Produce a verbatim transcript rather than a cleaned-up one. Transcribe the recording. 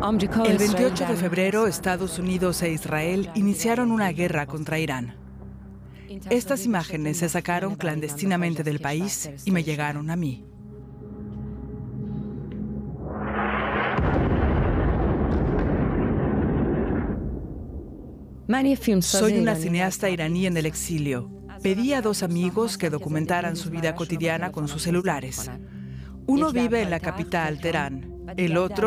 El veintiocho de febrero, Estados Unidos e Israel iniciaron una guerra contra Irán. Estas imágenes se sacaron clandestinamente del país y me llegaron a mí. Soy una cineasta iraní en el exilio. Pedí a dos amigos que documentaran su vida cotidiana con sus celulares. Uno vive en la capital, Teherán. El otro